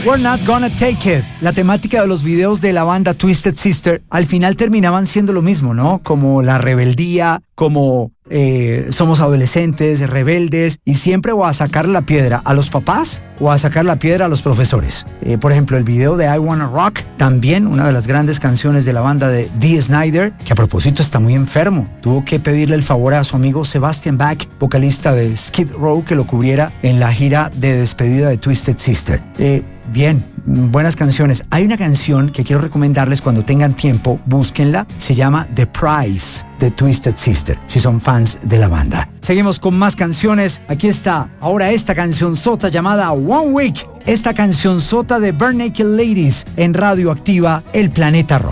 We're Not Gonna Take It. La temática de los videos de la banda Twisted Sister al final terminaban siendo lo mismo, ¿no? Como la rebeldía, como somos adolescentes, rebeldes, y siempre o a sacar la piedra a los papás o a sacar la piedra a los profesores. Por ejemplo, el video de I Wanna Rock, también una de las grandes canciones de la banda de Dee Snider, que a propósito está muy enfermo. Tuvo que pedirle el favor a su amigo Sebastian Bach, vocalista de Skid Row, que lo cubriera en la gira de despedida de Twisted Sister. Bien, buenas canciones. Hay una canción que quiero recomendarles cuando tengan tiempo, búsquenla. Se llama The Price de Twisted Sister, si son fans de la banda. Seguimos con más canciones. Aquí está ahora esta canción sota llamada One Week. Esta canción sota de Bare Naked Ladies en Radio Activa, El Planeta Rock.